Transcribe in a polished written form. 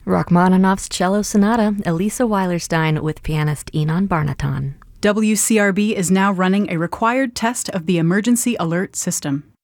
Rachmaninoff's Cello Sonata, Elisa Weilerstein with pianist Enon Barnaton. WCRB is now running a required test of the emergency alert system.